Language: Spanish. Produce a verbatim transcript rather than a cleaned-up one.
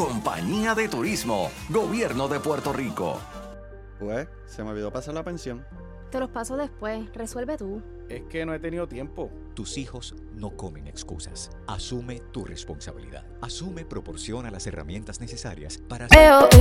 Compañía de Turismo, Gobierno de Puerto Rico. Pues, se me olvidó pasar la pensión. Te los paso después, resuelve tú. Es que no he tenido tiempo. Tus hijos no comen excusas. Asume tu responsabilidad. Asume proporciona las herramientas necesarias para...